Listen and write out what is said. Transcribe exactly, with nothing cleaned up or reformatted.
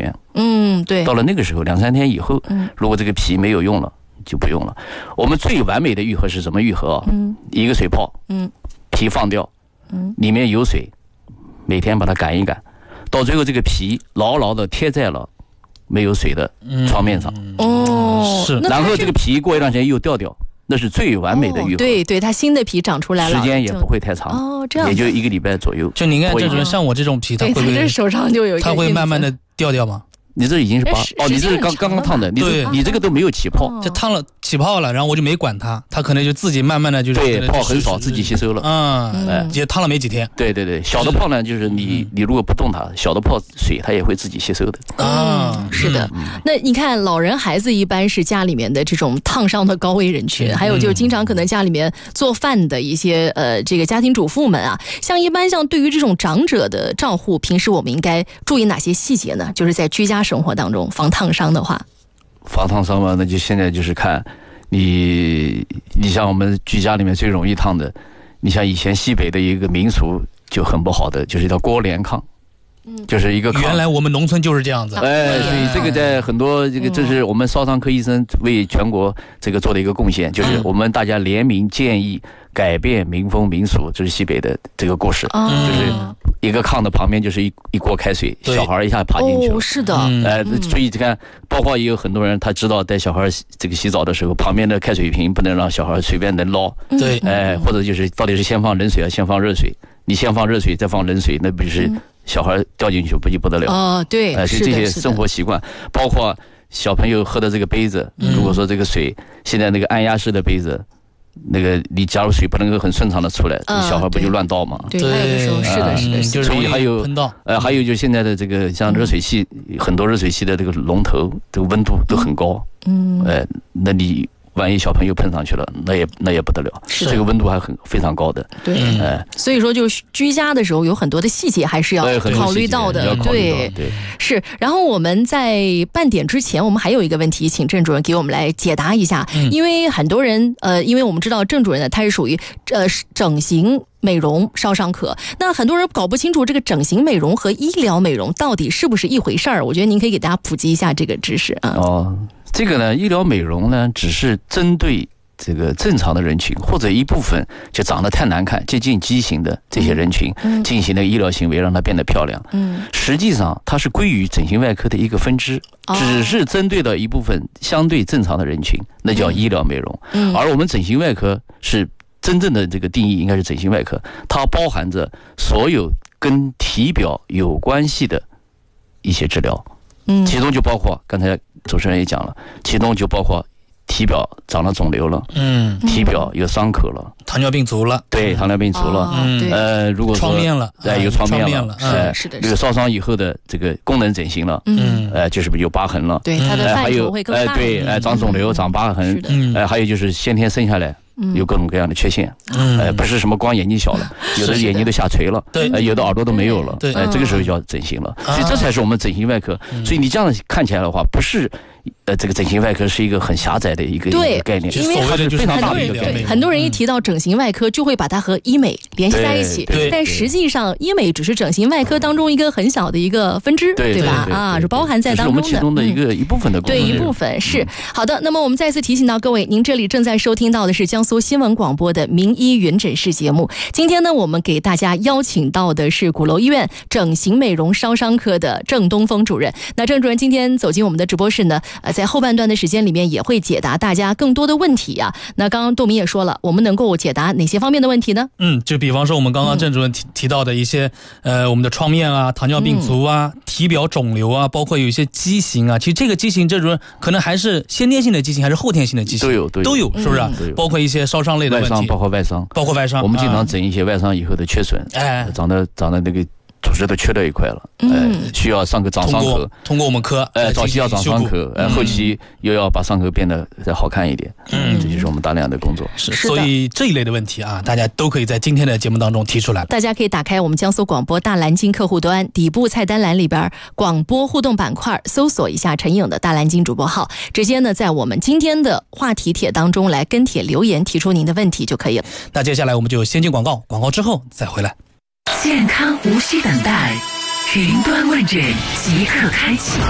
年。 嗯，对。 到了那个时候，两三天以后，嗯，如果这个皮没有用了，就不用了。我们最完美的愈合是什么愈合啊？嗯，一个水泡，嗯，皮放掉，嗯，里面有水，每天把它赶一赶，到最后这个皮牢牢的贴在了没有水的床面上。 嗯、哦， 是。然后这个皮过一段时间又掉掉。那是最完美的愈合、哦、 对对，它新的皮长出来了， 时间也不会太长哦，这样也就一个礼拜左右。 就你看这种像我这种皮，它会不会这手上就有一个， 它会慢慢的掉掉吗？ 你这已经是疤哦，你这是刚刚刚烫的，你对， 你这个都没有起泡， 哦、就烫了起泡了，然后我就没管它，它可能就自己慢慢的就是对泡很少，自己吸收了， 嗯，哎，也烫了没几天。 对对对，小的泡呢，就是你你如果不动它，小的泡水它也会自己吸收的。 啊，是的。那你看，老人孩子一般是家里面的这种烫伤的高危人群，还有就是经常可能家里面做饭的一些呃这个家庭主妇们啊，像一般像对于这种长者的照护，平时我们应该注意哪些细节呢？就是在居家生活当中防烫伤的话， 防烫伤嘛，那就现在就是看你，你像我们居家里面最容易烫的，你像以前西北的一个民俗就很不好的，就是叫锅连炕。就是一个原来我们农村就是这样子， 哎，所以这个在很多这个，这是我们烧伤科医生为全国这个做的一个贡献，就是我们大家联名建议改变民风民俗，这是西北的这个故事，就是一个炕的旁边就是一一锅开水，小孩一下爬进去了， 哦，是的， 哎，所以你看，包括也有很多人他知道带小孩这个洗澡的时候，旁边的开水瓶不能让小孩随便能捞， 对， 哎，或者就是到底是先放冷水还是先放热水？你先放热水再放冷水，那不是小孩掉进去不就不得了？ 哦，对， 哎，所以这些生活习惯，包括小朋友喝的这个杯子，如果说这个水现在那个按压式的杯子，那个你假如水不能够很顺畅的出来，小孩不就乱倒吗？ 对，还有的时候是的，是的， 所以还有呃，还有就现在的这个像热水器，很多热水器的这个龙头这个温度都很高，嗯，哎，那你。万一小朋友碰上去了，那也那也不得了，这个温度还很非常高的。 对，哎，所以说就是居家的时候有很多的细节还是要考虑到的。对， 对， 是。然后我们在半点之前，我们还有一个问题，请郑主任给我们来解答一下。嗯、因为很多人呃，因为我们知道郑主任呢，他是属于呃整形美容烧伤科，那很多人搞不清楚这个整形美容和医疗美容到底是不是一回事儿。我觉得您可以给大家普及一下这个知识啊。 哦。这个呢，医疗美容呢，只是针对这个正常的人群或者一部分就长得太难看、接近畸形的这些人群进行的医疗行为，让它变得漂亮。嗯，实际上它是归于整形外科的一个分支，只是针对了一部分相对正常的人群，那叫医疗美容。嗯，而我们整形外科是真正的这个定义，应该是整形外科，它包含着所有跟体表有关系的一些治疗。嗯，其中就包括刚才主持人也讲了，其中就包括体表长了肿瘤了，嗯，体表有伤口了， 糖尿病足了， 对，糖尿病足了，嗯，呃，如果说创面了， 哎，有创面了， 哎，是的， 有烧伤以后的这个功能整形了，嗯，呃，就是有疤痕了， 对，它的范畴会更大， 哎，对，哎，长肿瘤、长疤痕，嗯，哎，还有就是先天生下来。有各种各样的缺陷，嗯，呃，不是什么光眼睛小了，有的眼睛都下垂了，对，呃，有的耳朵都没有了，对，呃，这个时候就要整形了，所以这才是我们整形外科。所以你这样看起来的话，不是，呃，这个整形外科是一个很狭窄的一个概念， 因为它是非常大的一个概念。 很多人一提到整形外科，就会把它和医美联系在一起，但实际上医美只是整形外科当中一个很小的一个分支，对吧？啊，是包含在当中的， 是我们其中的一个一部分的功能。 对，一部分是好的。那么我们再次提醒到各位，您这里正在收听到的是江苏新闻广播的名医云诊室节目。今天呢，我们给大家邀请到的是鼓楼医院整形美容烧伤科的郑东风主任。那郑主任今天走进我们的直播室呢，呃，在后半段的时间里面也会解答大家更多的问题啊。那刚刚窦明也说了，我们能够解答哪些方面的问题呢？ 嗯，就比方说我们刚刚郑主任提、嗯、提到的一些，呃，我们的创面啊、糖尿病足啊、嗯、体表肿瘤啊，包括有一些畸形啊。其实这个畸形，郑主任可能还是先天性的畸形，还是后天性的畸形， 都有都有， 都有是不是、嗯？包括一些烧伤类的问题。 包括外伤， 包括外伤， 我们经常整一些外伤以后的缺损，哎，长得长得那个组织都缺到一块了，嗯、呃，需要上个长伤口， 通过我们科， 哎、呃，早期要长伤口，哎、呃，后期又要把伤口变得再好看一点，嗯，这就是我们大量的工作。 是，所以这一类的问题啊，大家都可以在今天的节目当中提出来。 大家可以打开我们江苏广播大蓝鲸客户端底部菜单栏里边广播互动板块，搜索一下陈颖的大蓝鲸主播号，直接呢在我们今天的话题帖当中来跟帖留言，提出您的问题就可以了。 那接下来我们就先进广告，广告之后再回来。 健康无需等待，云端问诊即刻开启。